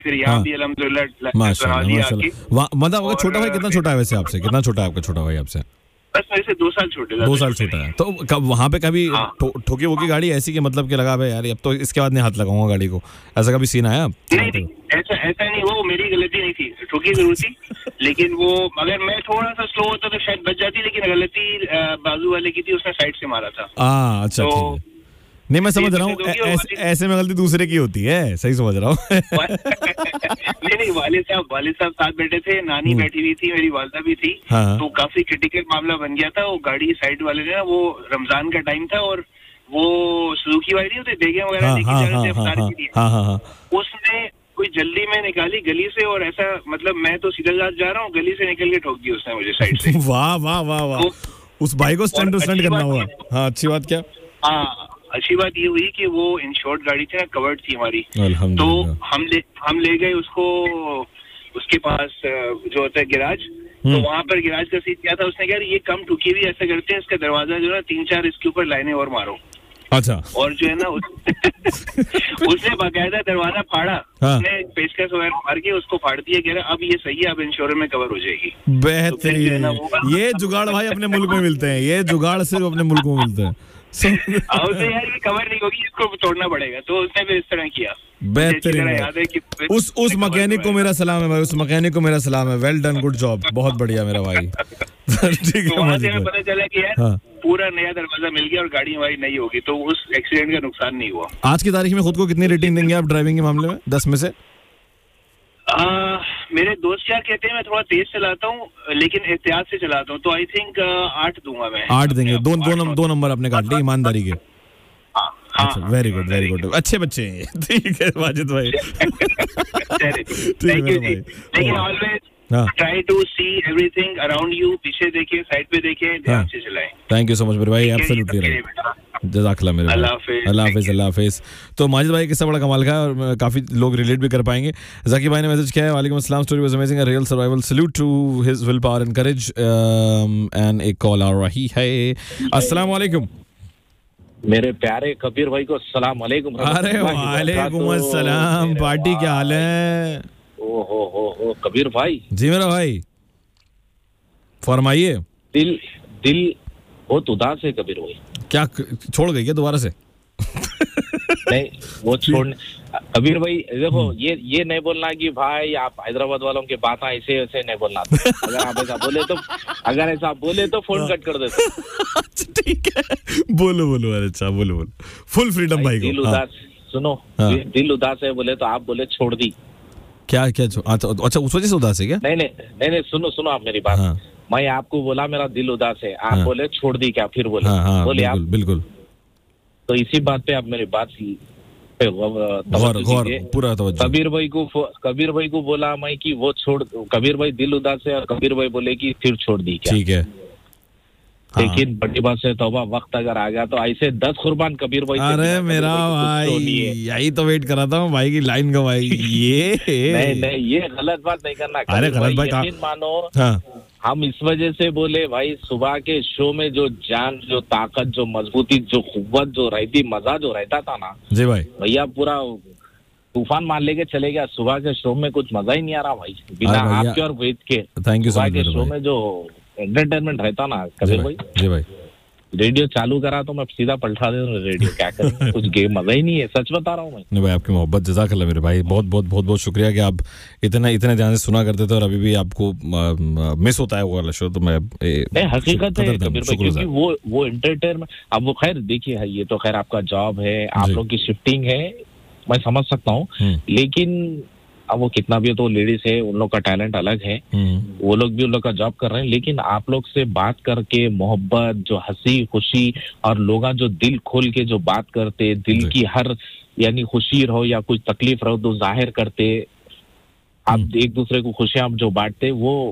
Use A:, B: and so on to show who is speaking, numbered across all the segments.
A: फिर यहाँ भी अल्हम्दुलिल्लाह
B: माशाल्लाह। मतलब आपका छोटा भाई कितना छोटा है वैसे आपसे, कितना छोटा है आपका छोटा भाई आपसे?
A: बस मेरे से 2 साल छोटे।
B: 2 साल छोटा है। तो कब वहाँ पे कभी ठोकी वोकी गाड़ी ऐसी कि मतलब कि लगा भाई यार अब तो इसके बाद नहीं हाथ लगाऊंगा गाड़ी को, ऐसा कभी सीन आया?
A: नहीं, ऐसा नहीं, वो मेरी गलती नहीं थी, ठोकी जरूर थी लेकिन वो अगर मैं थोड़ा सा स्लो होता तो शायद बच जाती, लेकिन गलती बाजू वाले की थी, उसने साइड से मारा था।
B: अच्छा तो, नहीं मैं समझ रहा हूँ ऐसे में गलती दूसरे की होती है, सही समझ रहा हूँ।
A: नहीं, वालिद साहब साथ बैठे थे, नानी बैठी हुई थी, मेरी वालदा भी थी।
B: हाँ।
A: तो काफी क्रिटिकल मामला बन गया था। वो गाड़ी साइड वाले ने, वो रमजान का टाइम था और वो सुजुकी वाली नहीं होती बेगम वगैरह लेके जा रहे थे अफ्तार के लिए, उसने कोई जल्दी में निकाली गली से, और ऐसा मतलब मैं तो सीधा जा रहा हूँ, गली से निकल के ठोक दी उसने मुझे साइड से।
B: वाह वाह वाह वाह, उस भाई को स्टंट करना हुआ। हाँ, अच्छी बात क्या?
A: हाँ, अच्छी बात ये हुई कि वो इंश्योर्ड गाड़ी थी ना, कवर्ड थी हमारी। तो हम ले गए उसको उसके पास जो होता है गिराज, तो वहाँ पर गिराज का सीट क्या था, उसने कहा ये कम ठुकी हुई ऐसा करते हैं, इसका दरवाजा जो है 3-4 इसके ऊपर लाइनें और मारो।
B: अच्छा।
A: और जो है ना उसने बाकायदा दरवाजा फाड़ा।
B: हाँ।
A: उसने पेचकस वगैरह मार के उसको फाड़ दिया, कह रहा अब ये सही है, अब इंश्योरेंस में कवर हो जाएगी।
B: बेहतरीन। तो ये जुगाड़ भाई अपने मुल्क में मिलते हैं, ये जुगाड़ सिर्फ अपने मुल्क में मिलते हैं।
A: तो यार ये कवर नहीं होगी, इसको तोड़ना पड़ेगा, तो उसने फिर इस तरह किया।
B: बेहतरीन। याद है कि उस मैकेनिक को मेरा सलाम है भाई, उस मैकेनिक को मेरा सलाम है। वेल डन, गुड जॉब, बहुत बढ़िया मेरा भाई। ठीक है,
A: वहाँ से हमें पता चला कि यार पूरा नया दरवाजा मिल गया और गाड़ी हमारी नई होगी, तो उस एक्सीडेंट का नुकसान नहीं हुआ।
B: आज की तारीख में खुद को कितनी रेटिंग देंगे आप ड्राइविंग के मामले में 10 में से?
A: मेरे दोस्त यार कहते हैं मैं थोड़ा तेज चलाता हूँ लेकिन एहतियात से चलाता हूँ, तो आई थिंक 8 दूंगा मैं।
B: 8 देंगे। दो नंबर आपने काट लिए ईमानदारी के। अच्छा, वेरी गुड वेरी गुड, अच्छे बच्चे हैं। ठीक है माजिद भाई,
A: थैंक यू जी। लेकिन always try to see everything around you, पीछे देखें, साइड पे देखें, ध्यान से चलाएं।
B: थैंक यू सो मच मेरे भाई, एब्सोल्युटली राइट। जज़ाकल्लाह मेरे भाई, अल्लाह हाफिज़। तो माजिद भाई किस्सा बड़ा कमाल का है और काफ़ी लोग रिलेट भी कर पाएंगे। ज़ाकी भाई ने मैसेज किया है, वालेकुम अस्सलाम, story was amazing, a real survival, salute to his will power and courage. And एक कॉल आ रही है। अस्सलाम वालेकुम
C: मेरे प्यारे कबीर भाई को सलाम अलैकुम।
B: अरे वालेकुम अस्सलाम, पार्टी क्या हाल है?
C: ओ कबीर भाई
B: जी मेरा भाई, फरमाइए।
C: दिल बहुत उदास है कबीर भाई।
B: क्या छोड़ गई क्या दोबारा से?
C: नहीं, वो छोड़ने कबीर भाई देखो, ये नहीं बोलना कि भाई आप हैदराबाद वालों के बात ऐसे नहीं बोलना। अगर आप ऐसा बोले तो फोन कट कर देते।
B: ठीक है, बोलो। अच्छा बोलो, फुल फ्रीडम भाई को।
C: दिल उदास, सुनो, दिल उदास है बोले तो आप बोले छोड़ दी।
B: क्या अच्छा, उस वजह से उदास है क्या?
C: नहीं, सुनो आप मेरी बात। मैं आपको बोला मेरा दिल उदास है, आप बोले छोड़ दी क्या, फिर बोले बोले आप
B: बिल्कुल।
C: तो इसी बात पे आप मेरी बात
B: पूरा तवज्जो।
C: कबीर भाई को बोला मैं कि वो छोड़, कबीर भाई दिल उदास है और कबीर भाई बोले कि फिर छोड़ दी क्या।
B: ठीक है,
C: लेकिन बड़ी बात से तौबा, वक्त अगर आ गया तो ऐसे 10 कुर्बान कबीर भाई।
B: अरे मेरा भाई, यही तो वेट कर रहा था मैं भाई की लाइन का भाई। ये
C: नहीं, ये गलत बात नहीं करना।
B: अरे गलत भाई,
C: यकीन मानो हम इस वजह से बोले भाई, सुबह के शो में जो जान, जो ताकत, जो मजबूती, जो कुव्वत जो रहती, मजा जो रहता था ना
B: जी भाई,
C: भैया पूरा तूफान मान लेके चले गया। सुबह के शो में कुछ मजा ही नहीं आ रहा भाई, बिना आपके और वेद के।
B: Thank you.
C: सुबह के शो में जो एंटरटेनमेंट रहता ना कबीर भाई,
B: जी भाई,
C: रेडियो चालू करा तो मैं सीधा पलटा दे रहा हूँ रेडियो, क्या करें, कुछ गेम मजा ही नहीं है, सच बता रहा हूँ मैं।
B: नहीं भाई, आपकी मोहब्बत, जज़ाकल्लाह मेरे भाई, बहुत शुक्रिया कि आप इतने ध्यान से सुना करते थे और अभी भी आपको मिस होता है वो वाला शो। तो मैं
C: हकीकत है कबीर भाई, क्योंकि वो एंटरटेनमेंट, अब वो खैर देखिए ये तो खैर आपका जॉब है, आप लोग की शिफ्टिंग है, मैं समझ सकता हूँ, लेकिन अब वो कितना भी तो लेडीज है, उन लोग का टैलेंट अलग है, वो लोग भी उन लोग का जॉब कर रहे हैं, लेकिन आप लोग से बात करके मोहब्बत, जो हंसी खुशी और लोग जो दिल खोल के जो बात करते, दिल की हर यानी खुशी रहो या कुछ तकलीफ रहो तो जाहिर करते, आप एक दूसरे को खुशियां जो बांटते, वो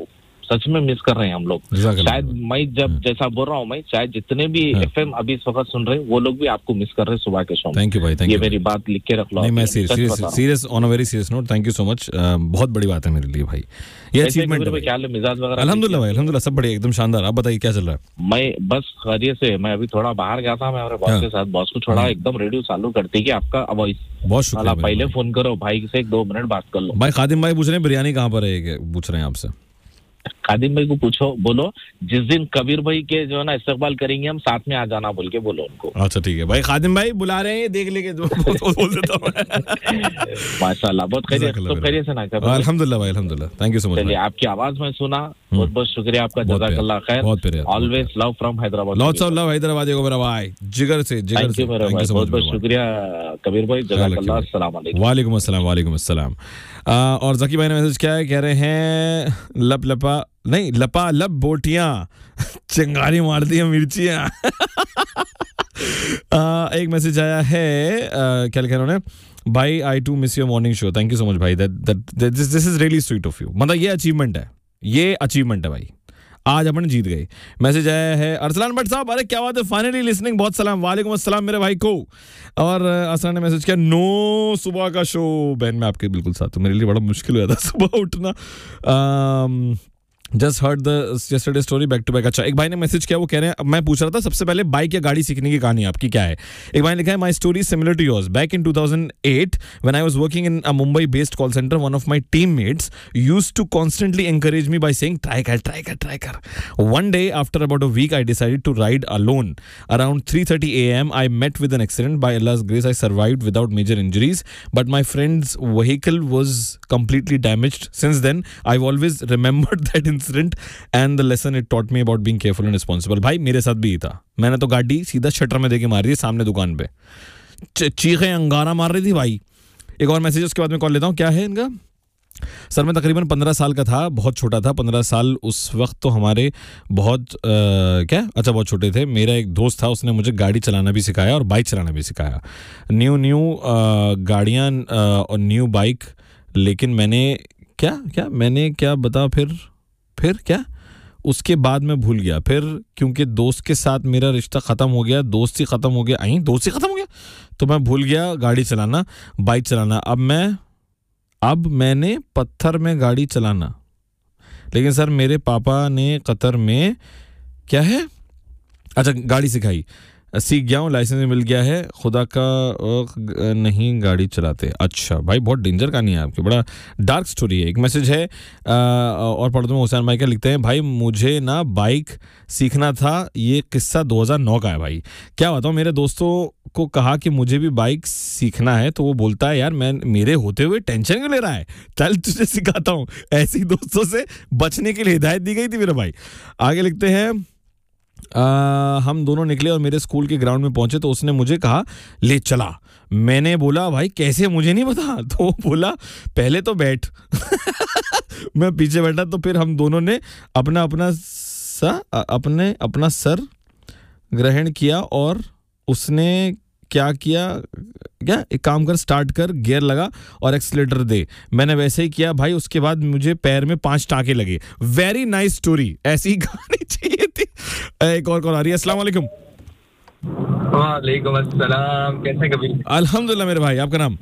C: सच में मिस कर रहे हैं हम लोग। शायद मैं जब जैसा बोल रहा हूँ, मैं शायद जितने भी एफएम अभी इस वक्त सुन रहे हैं वो लोग भी आपको मिस कर रहे हैं सुबह के शो में।
B: थैंक यू भाई, थैंक
C: यू।
B: ये
C: मेरी बात लिख के रख लो।
B: नहीं, मैं serious on a very serious note, thank you so much, बहुत बड़ी बात है मेरे लिए भाई, ये अचीवमेंट है। क्या मिजाज वगैरह? अल्हम्दुलिल्लाह भाई, अल्हम्दुलिल्लाह सब बढ़िया, एकदम शानदार। आप बताइए क्या चल रहा है?
C: मैं बस खैरियत से, मैं अभी थोड़ा बाहर गया था, मैं मेरे बॉस के साथ, बॉस को छोड़ा, एकदम रेडियो चालू करते कि आपका वॉइस।
B: बहुत शुक्रिया।
C: पहले फोन करो भाई से, 1-2 मिनट बात कर लो।
B: भाई खादिम भाई पूछ रहे हैं बिरयानी कहाँ पर है, पूछ रहे हैं आपसे।
C: खादिम भाई को पूछो, बोलो जिस दिन कबीर भाई के जो है ना इस्तकबाल करेंगे हम, साथ में आ जाना बोल के बोलो उनको।
B: अच्छा ठीक है भाई, खादिम भाई बुला रहे हैं, देख लेके बोल देता हूं।
C: माशाल्लाह, बहुत खैरियत, तो खैरियत से ना?
B: अल्हम्दुलिल्लाह भाई, अल्हम्दुलिल्लाह, थैंक यू सो मच।
C: चलिए, आपकी आवाज में सुना, बहुत बहुत शुक्रिया आपका, जज़ाकल्लाह खैर,
B: बहुत प्यार,
C: always love from Hyderabad.
B: Lots of love Hyderabad को मेरा भाई, जिगर से, जिगर से,
C: बहुत बहुत शुक्रिया कबीर भाई, जज़ाकल्लाह, अस्सलाम वालेकुम।
B: वालेकुम अस्सलाम, वालेकुम अस्सलाम। और जकी भाई ने मैसेज क्या है, कह रहे हैं लपा लब बोटियां चिंगारी मार दी मिर्चियां। एक मैसेज आया है, क्या लिखा उन्होंने, भाई आई to miss your morning show, thank you so much भाई, this is really sweet of you. मतलब ये अचीवमेंट है भाई, आज अपन जीत गए। मैसेज आया है अरसलान भट्ट साहब, अरे क्या बात है, फाइनली लिसनिंग, बहुत सलाम। वालेकुम अस्सलाम मेरे भाई को। और अरसलान ने मैसेज किया, नो सुबह का शो। बहन मैं आपके बिल्कुल साथ हूं, मेरे लिए बड़ा मुश्किल हो जाता सुबह उठना। Just heard the yesterday story back to back. अच्छा, एक भाई ने मैसेज किया, वो कह रहे हैं, मैं पूछ रहा था सबसे पहले बाइक या गाड़ी सीखने की कहानी आपकी क्या है। एक भाई ने लिखा है, my story similar to yours. Back in 2008 when I was working in a Mumbai based call centre, one of my teammates used to constantly encourage me by saying try कर। One day after about a week I decided to ride alone. Around 3:30 a.m. I met with an accident. By Allah's grace I survived without major injuries, but my friend's vehicle was completely damaged. Since then I've always remembered that incident and the lesson it taught me about being careful and responsible. भाई मेरे साथ भी था, मैंने तो गाड़ी सीधा shutter में देके मारी थी सामने दुकान पे, चीखें अंगारा मार रही थी भाई। एक और मैसेज उसके बाद में कॉल लेता हूँ। क्या है इनका? सर मैं तकरीबन 15 साल का था, बहुत छोटा था 15 साल उस वक्त, तो हमारे बहुत बहुत छोटे थे। मेरा एक दोस्त था, उसने मुझे गाड़ी चलाना भी सिखाया और बाइक चलाना भी सिखाया। न्यू गाड़ियाँ और न्यू बाइक, लेकिन मैंने क्या बता फिर क्या, उसके बाद मैं भूल गया फिर, क्योंकि दोस्त के साथ मेरा रिश्ता ख़त्म हो गया, दोस्ती ख़त्म हो गया, तो मैं भूल गया गाड़ी चलाना, बाइक चलाना। अब मैंने पत्थर में गाड़ी चलाना, लेकिन सर मेरे पापा ने कतर में गाड़ी सिखाई, सीख गया हूँ, लाइसेंस मिल गया है, खुदा का नहीं गाड़ी चलाते। अच्छा भाई, बहुत डेंजर कहानी है आपकी, बड़ा डार्क स्टोरी है। एक मैसेज है और पढ़ दूँ, हुसैन भाई क्या लिखते हैं, भाई मुझे ना बाइक सीखना था, ये किस्सा 2009 का है भाई। क्या बताऊँ, मेरे दोस्तों को कहा कि मुझे भी बाइक सीखना है, तो वो बोलता है यार मेरे होते हुए टेंशन क्यों ले रहा है, चल तुझे सिखाता हूँ। ऐसी दोस्तों से बचने के लिए हिदायत दी गई थी मेरे भाई। आगे लिखते हैं, हम दोनों निकले और मेरे स्कूल के ग्राउंड में पहुंचे, तो उसने मुझे कहा ले चला। मैंने बोला भाई कैसे, मुझे नहीं पता। तो बोला पहले तो बैठ। मैं पीछे बैठा, तो फिर हम दोनों ने अपना सर ग्रहण किया, और उसने क्या एक काम कर, स्टार्ट कर, गियर लगा और एक्सीलेटर दे। मैंने वैसे ही किया भाई, उसके बाद मुझे पैर में 5 टाँके लगे। वेरी नाइस स्टोरी, ऐसी कहानी चाहिए थी। एक और कॉल आ रही है। अस्सलाम वालेकुम।
D: वालेकुम अस्सलाम, कैसे कबीर?
B: अल्हम्दुलिल्लाह मेरे भाई, आपका नाम?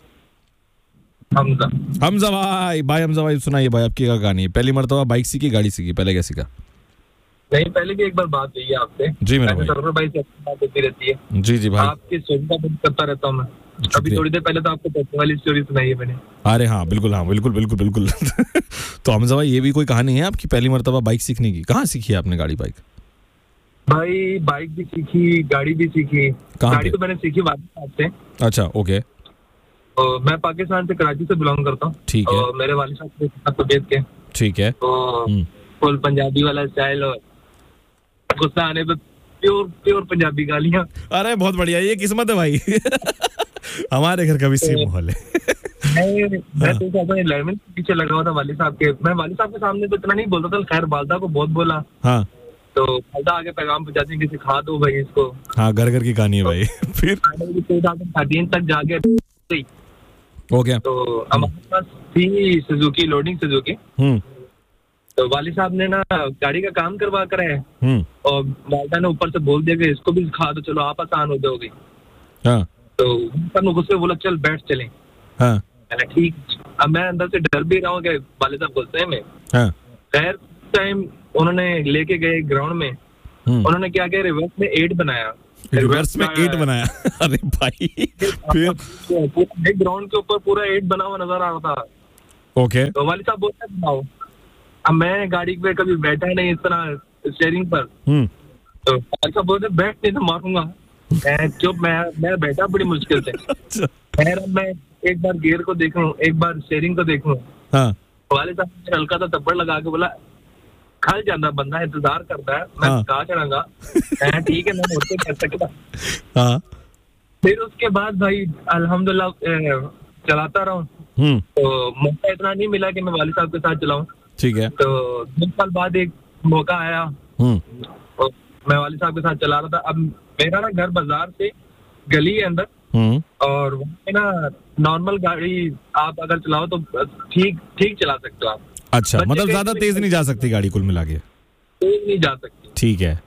B: हमजा भाई हमजा भाई सुनाइए भाई, आपकी क्या कहानी है? पहली मर्तबा बाइक सीखी, गाड़ी सीखी, पहले क्या सीखा?
D: नहीं, पहले भी एक बार बात हुई है आपसे।
B: जी मेरा भाई,
D: भाई से बात होती रहती है।
B: जी भाई,
D: आपकी स्टोरी का करता रहता हूँ मैं। अभी थोड़ी देर पहले तो आपको पैसे वाली स्टोरी सुनाई है मैंने।
B: अरे हाँ बिल्कुल। तो हमजा भाई, ये भी कोई कहानी है आपकी पहली मर्तबा बाइक सीखने की? कहाँ सीखी है आपने गाड़ी बाइक?
D: भाई बाइक भी सीखी, गाड़ी भी सीखी। गाड़ी तो मैंने सीखी वालिद से।
B: अच्छा ओके।
D: मैं पाकिस्तान से, कराची से बिलोंग करता हूँ। ठीक है। मेरे वालिद साहब तबीयत के।
B: ठीक है।
D: फुल पंजाबी वाला स्टाइल, और गुस्सा आने पे प्योर पंजाबी गालियाँ।
B: अरे बहुत बढ़िया, ये किस्मत है भाई। हमारे घर का भी सेम माहौल है।
D: मैं तो पीछे लगा हुआ था वालिद साहब के। मैं वालिद साहब के सामने तो इतना नहीं बोलता था, खैर वालिदा को बहुत बोला। हाँ। तो वालिदा आगे पैगाम पहुंचाती कि सिखा दो भाई इसको। हाँ,
B: घर की कहानी है भाई। फिर
D: 2013 तक जाके
B: हो गया।
D: तो हमारे पास थी सुजुकी, लोडिंग सुजुकी। तो वाली साहब ने ना गाड़ी का काम करवा कर है और वालदा ने ऊपर से बोल दिया कि इसको भी सिखा दो, चलो आप आसान हो जाओगे। तो सर गुस्से बोला चल बैठ चले। मैंने ठीक। अब मैं अंदर से डर भी रहा हूँ कि वाले साहब गुस्से में। खैर टाइम उन्होंने लेके गए ग्राउंड में, उन्होंने क्या किया, रिवर्स में 8 बनाया।
B: रिवर्स में 8 बनाया? अरे भाई
D: फिर ग्राउंड के ऊपर पूरा 8 बना हुआ नजर आ रहा था।
B: ओके।
D: तो वाली साहब बोलते बनाओ। अब मैं गाड़ी पे कभी बैठा नहीं इस तरह स्टीयरिंग पर। तो वाली साहब बोलते बैठ नहीं तो मारूंगा। चुप, मैं बैठा बड़ी मुश्किल से। खैर मैं एक बार गियर को देखूं, एक बार स्टीयरिंग को देखूं। वाले साहब ने हल्का सा थप्पड़ लगा के बोला खल जाता बंदा, इंतजार करता है, मैं कहा चढ़ाऊंगा। ठीक है, मैं और कर सकता। फिर उसके बाद भाई अल्हम्दुलिल्लाह चलाता रहा हूँ। तो मौका इतना नहीं मिला कि मैं वाली साहब के साथ चलाऊं।
B: ठीक है।
D: तो 2 साल बाद एक मौका आया, और मैं वाली साहब के साथ चला रहा था। अब मेरा ना घर बाजार से गली है अंदर, और वहाँ ना नॉर्मल गाड़ी आप अगर चलाओ तो ठीक चला सकते हो आप।
B: अच्छा, मतलब ज्यादा तेज नहीं जा सकती गाड़ी, कुल मिला के
D: तेज नहीं जा सकती।
B: ठीक है।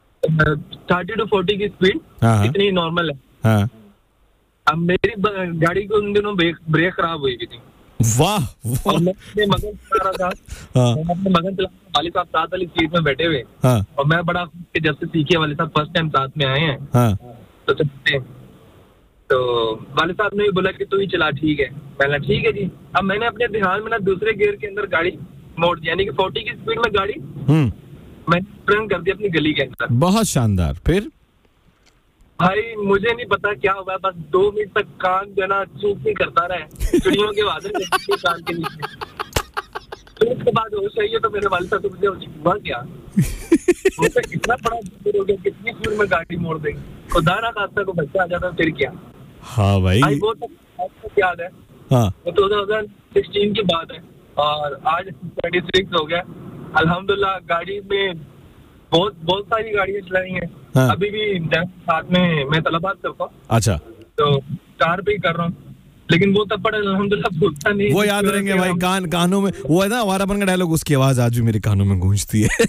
D: 30 to 40 की स्पीड इतनी नॉर्मल है। अब मेरी गाड़ी को उन दिनों ब्रेक खराब हुई थी।
B: वाह।
D: मैं अपने मगन चला रहा था, वाली साहब साथ वाली सीट में बैठे हुए, और मैं बड़ा जब से सीखे वाले साहब फर्स्ट टाइम साथ में आए हैं। तो चलते हैं। तो वाले साहब ने बोला कि तू ही चला, ठीक है। मैंने ठीक है जी। अब मैंने अपने ध्यान में ना दूसरे गियर के अंदर गाड़ी मोड़ दी, यानी कि 40 की स्पीड में गाड़ी मैंने टर्न कर दी अपनी गली के अंदर।
B: बहुत शानदार। फिर
D: भाई मुझे नहीं पता क्या हुआ, बस 2 मिनट तक कान जो ना चूक नहीं करता रहा, चिड़ियों के वादे कान के नीचे। तो उसके बाद होश आई है तो मेरे वाले साहब तो मुझे हुआ क्या, मुझे कितना बड़ा हो गया, कितनी स्पीड में गाड़ी मोड़ देंगे, खुदा ना खास्ता को बच्चा आ जाता फिर क्या।
B: हाँ भाई
D: वो तो याद है। वो 2016 की बात है, और आज 26 हो गया। अल्हम्दुलिल्लाह गाड़ी में बहुत सारी गाड़ियाँ चलाई हैं। अभी भी साथ में मैं तलबात करता हूँ।
B: अच्छा।
D: तो कार पे ही कर रहा हूँ, लेकिन वो तब अल्हम्दुलिल्लाह भूलता नहीं।
B: वो याद रहेंगे भाई, कानों में वो है ना आवारापन का डायलॉग, उसकी आवाज आज भी मेरे कानों में गूंजती है।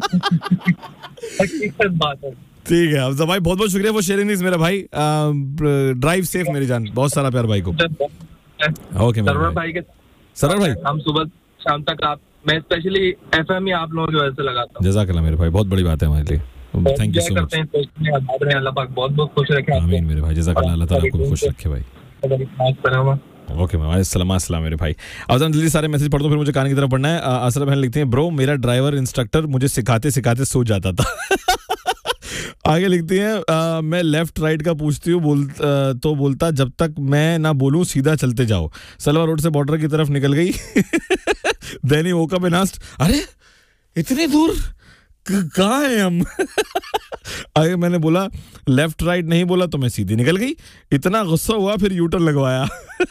D: बात है।
B: ठीक है अफजा भाई, बहुत बहुत शुक्रिया फॉर शेयरिंग दिस मेरा भाई। ड्राइव सेफ मेरी जान, बहुत सारा प्यार भाई को। ओके
D: भाई के
B: सरवर भाई, हम
D: सुबह शाम तक मैं स्पेशली एफएम ही आप लोगों की वजह से लगाता हूँ।
B: जज़ाकल्लाह मेरे भाई, बहुत बड़ी बात है हमारे लिए। Thank you so much.
D: अल्लाह पाक बहुत खुश रखे।
B: आमीन मेरे भाई, जज़ाकल्लाह, अल्लाह ताला आपको खुश रखे भाई। ओके भाई, अस्सलाम मेरे भाई। अब जल्दी सारे मैसेज पढ़ दो, फिर मुझे कहानी की तरफ पढ़ना है। असर बहन लिखते हैं, ब्रो मेरा ड्राइवर इंस्ट्रक्टर मुझे सिखाते सिखाते सो जाता था। आगे लिखती हैं, मैं लेफ्ट राइट का पूछती हूँ तो बोलता जब तक मैं ना बोलूं सीधा चलते जाओ। सलवा रोड से बॉर्डर की तरफ निकल गई। देनी ओका पे नास्ट, अरे इतनी दूर कहाँ है हम? आगे मैंने बोला लेफ्ट राइट नहीं बोला तो मैं सीधी निकल गई। इतना गुस्सा हुआ फिर यूटर्न लगवाया।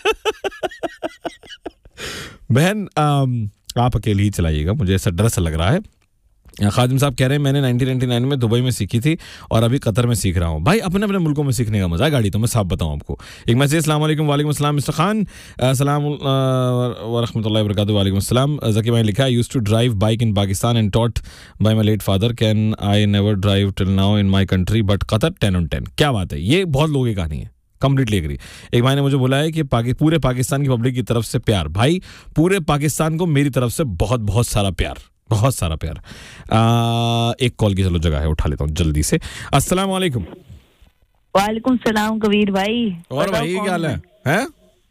B: बहन आप अकेली ही चलाइएगा, मुझे ऐसा डर सा लग रहा है। खादिम साहब कह रहे हैं मैंने 1999 में दुबई में सीखी थी और अभी कतर में सीख रहा हूँ। भाई अपने अपने मुल्कों में सीखने का मजा है गाड़ी, तो मैं साफ बताऊँ आपको। एक मैसेज, अस्सलाम वालेकुम। वालेकुम अस्सलाम मिस्टर खान, अस्सलाम व रहमतुल्लाहि व बरकातुहू। वालेकुम अस्सलाम। ज़की भाई लिखा, used to drive bike in Pakistan and taught by my late father, can I never drive till now in my country but Qatar 10 on 10। क्या बात है, ये बहुत लोगों की कहानी है, कंप्लीटली एग्री। एक भाई ने मुझे बोला है कि पूरे पाकिस्तान की पब्लिक की तरफ से प्यार। भाई पूरे पाकिस्तान को मेरी तरफ से बहुत बहुत सारा प्यार, बहुत सारा प्यार। एक कॉल की चलो जगह है, उठा लेता हूँ जल्दी से। अस्सलाम वालेकुम।
E: वालेकुम सलाम कबीर भाई।
B: और भाई क्या हाल है? हैं?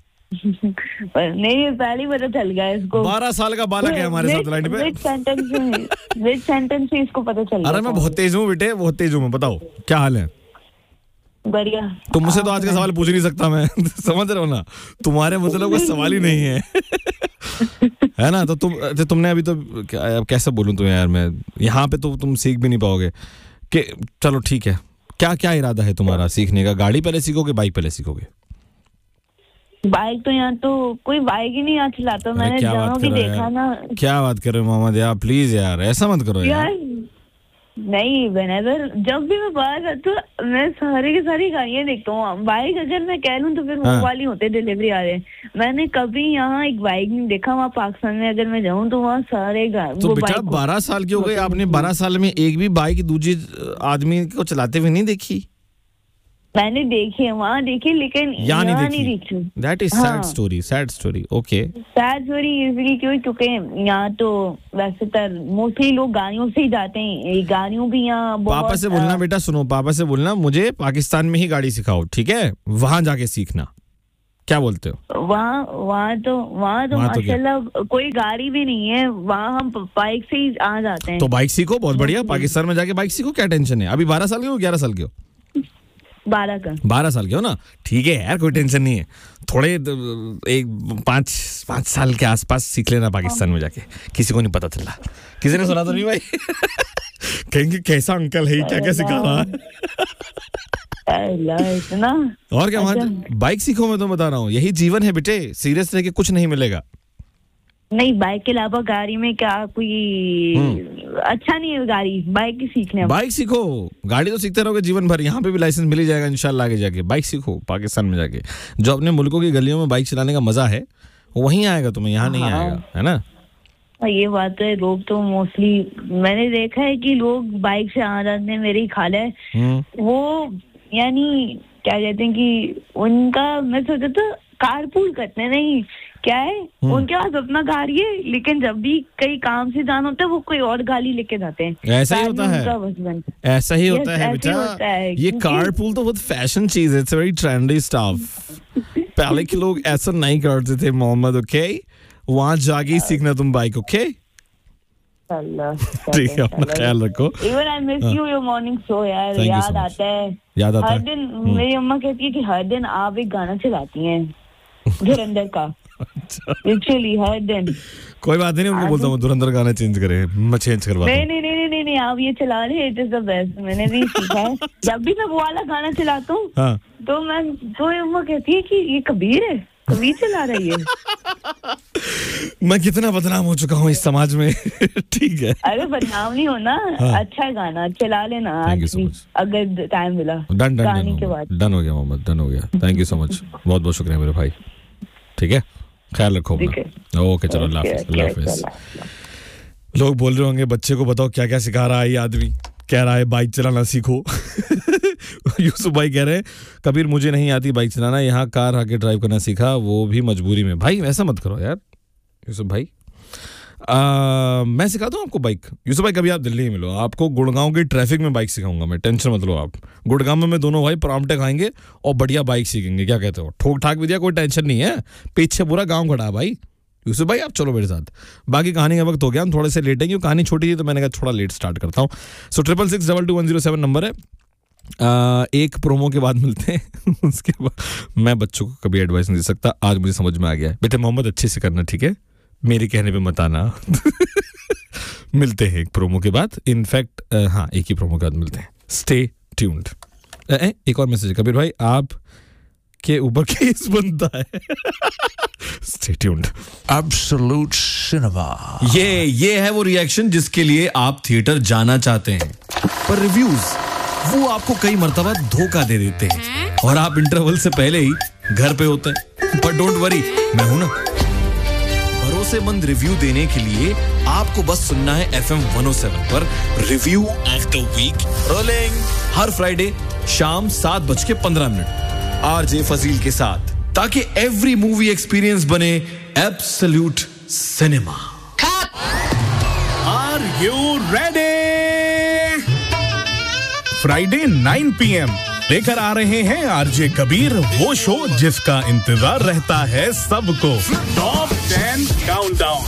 E: नहीं पहली पता चल गया इसको।
B: 12 साल का बालक है हमारे साथ लाइन पे।
E: विच सेंटेंस से इसको पता चल गया।
B: अरे मैं बहुत तेज हूँ बेटे, बहुत तेज हूँ मैं। बताओ क्या हाल है?
E: बढ़िया।
B: तो मुझसे तो आज का सवाल पूछ नहीं सकता मैं। समझ रहे हो ना, तुम्हारे मतलब कोई सवाल ही नहीं है। है ना? तो तुमने अभी तो कैसे बोलूं तुम्हें यार, मैं यहाँ पे तो तुम सीख भी नहीं पाओगे कि चलो ठीक है। क्या क्या इरादा है तुम्हारा सीखने का? गाड़ी पहले सीखोगे बाइक पहले सीखोगे?
E: बाइक तो यहाँ तो कोई बाइक ही नहीं यहाँ चलाता। मैंने जहाँ भी देखा ना।
B: क्या बात कर रहे हो मोहम्मद यार, प्लीज यार ऐसा मत करो यार।
E: नहीं, whenever जब भी मैं बाहर जाती हूँ मैं सारे की सारी गाड़ियाँ देखता हूँ। बाइक अगर मैं कह लूँ तो फिर वो वाली होते डिलीवरी आ रहे। मैंने कभी यहाँ एक बाइक नहीं देखा। वहाँ पाकिस्तान में अगर मैं जाऊँ तो वहाँ सारे
B: तो बेटा 12 साल की हो गई, आपने 12 साल में एक भी बाइक दूसरे आदमी को चलाते हुए नहीं देखी?
E: मैंने देखी है, वहाँ देखी, लेकिन यहाँ नहीं देखी।
B: That is sad story, sad story. Okay.
E: Sad story इसलिए क्योंकि यहाँ तो वैसे तर मोस्टली लोग गाड़ियों से ही जाते हैं। गाड़ियों भी यहाँ बहुत।
B: पापा से बोलना बेटा, सुनो, पापा से बोलना मुझे पाकिस्तान में ही गाड़ी सिखाओ, ठीक है? वहाँ जाके सीखना। क्या बोलते हो?
E: वहाँ तो माशाल्लाह कोई गाड़ी भी नहीं है। वहाँ हम बाइक से ही आ जाते हैं।
B: तो बाइक सीखो, बहुत बढ़िया। पाकिस्तान में जाके बाइक सीखो, क्या टेंशन है? अभी 12 साल के हो, 11 साल के हो? 12 साल के हो ना, ठीक है यार, कोई टेंशन नहीं है। थोड़े एक 5 साल के आसपास सीख लेना पाकिस्तान में जाके, किसी को नहीं पता चला। किसी ने सुना तो नहीं भाई? कहेंगे कैसा अंकल है, क्या क्या सिखा रहा है। और क्या, वहाँ बाइक सीखो, मैं तो बता रहा हूँ, यही जीवन है बेटे। सीरियस रह के कुछ नहीं मिलेगा।
E: नहीं, बाइक के अलावा गाड़ी में क्या कोई अच्छा नहीं है गाड़ी, बाइक ही सीखने।
B: बाइक सीखो, गाड़ी तो सीखते रहोगे जीवन भर। यहाँ पे भी लाइसेंस मिल ही जाएगा इंशाल्लाह आगे जाके। बाइक सीखो पाकिस्तान में जाके। जो अपने मुल्कों की गलियों में बाइक चलाने का मजा है वो वहीं आएगा तुम्हें, यहाँ नहीं आएगा, है ना?
E: ये बात है। लोग तो मोस्टली मैंने देखा है कि लोग बाइक से आ जाते हैं। मेरी खाला है, वो यानी क्या कहते हैं कि उनका, मैं सोचा था कारपूल करते हैं, नहीं क्या है, उनके पास अपना गाड़ी है, लेकिन जब भी कई काम से जाना होता है वो कोई और गाड़ी लेके जाते हैं।
B: ऐसा ही होता है, ऐसा ही होता है बेटा। ये कारपूल तो बहुत फैशन चीज है, इट्स वेरी ट्रेंडी स्टफ। पहले के लोग ऐसा नहीं करते थे मोहम्मद, ओके? वहाँ जाके सीखना तुम बाइक, ओके? ठीक है, अपना ख्याल रखो।
E: Even I miss you, your morning show यार, याद आता है हर दिन। मेरी अम्मा कहती है कि हर दिन आप एक गाना चलाती हैं धुरंधर का। Literally हर दिन।
B: कोई बात नहीं, उनको बोलता हूँ धुरंधर गाना चेंज करें, मैं चेंज करवा दूँ।
E: नहीं, आप ये चला रहे, इट इज द बेस्ट। मैंने भी सीखा है। जब भी मैं वो वाला गाना चलाता हूँ तो अम्मा कहती है कि ये कबीर है, कबीर चला रही है।
B: मैं कितना बदनाम हो चुका हूँ इस समाज में। ठीक है,
E: अरे बदनाम नहीं होना। अच्छा गाना चला लेना आज भी अगर टाइम मिला।
B: गाने के बाद डन हो गया मोहम्मद, डन हो गया। थैंक यू सो मच, बहुत बहुत शुक्रिया मेरे भाई। ठीक है, ख्याल रखो अपना। ओके, चलो, अल्लाह हाफिज़। लोग बोल रहे होंगे बच्चे को बताओ क्या क्या सिखा रहा है ये आदमी, कह रहा है बाइक चलाना सीखो। यूसुफ भाई कह रहे हैं कबीर मुझे नहीं आती बाइक चलाना, यहाँ कार आके ड्राइव करना सीखा, वो भी मजबूरी में। भाई ऐसा मत करो यार यूसुफ भाई। मैं सिखा दूं आपको बाइक? यूसुफ भाई कभी आप दिल्ली में मिलो, आपको गुड़गांव की ट्रैफिक में बाइक सिखाऊंगा मैं, टेंशन मत लो आप। गुड़गांव में दोनों भाई परांठे खाएंगे और बढ़िया बाइक सीखेंगे। क्या कहते हो? ठोक ठाक भी दिया, कोई टेंशन नहीं है, पीछे पूरा गाँव खड़ा है भाई। यूसुफ भाई आप चलो मेरे साथ। बाकी कहानी का वक्त हो गया, हम थोड़े से लेट हैं, कहानी छोटी थी तो मैंने कहा थोड़ा लेट स्टार्ट करता हूँ। सो 666222107 नंबर है। एक प्रोमो के बाद मिलते हैं। उसके बाद मैं बच्चों को कभी एडवाइस नहीं दे सकता, आज मुझे समझ में आ गया है। बेटे मोहम्मद अच्छे से करना, ठीक है? मेरे कहने पे मत आना। मिलते हैं एक प्रोमो के बाद। इनफैक्ट हाँ, एक ही प्रोमो के बाद मिलते हैं। Stay tuned. एक और मैसेज, कबीर भाई आप के ऊपर केस बनता है। Stay tuned.
F: Absolute cinema.
B: ये है वो रिएक्शन जिसके लिए आप थिएटर जाना चाहते हैं, पर रिव्यूज वो आपको कई मर्तबा धोखा दे देते हैं और आप इंटरवल से पहले ही घर पे होते हैं। पर डोंट वरी, मैं हूं ना। भरोसेमंद रिव्यू देने के लिए आपको बस सुनना है FM 107 पर review of the week rolling, her Friday शाम 7:15 RJ फजील के साथ, ताकि एवरी मूवी एक्सपीरियंस बने absolute cinema.
G: Are you ready? Friday 9 PM लेकर आ रहे हैं RJ कबीर, वो शो जिसका इंतजार रहता है सबको। Top 10 countdown.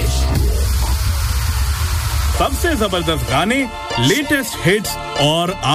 G: सबसे जबरदस्त गाने, लेटेस्ट हिट्स और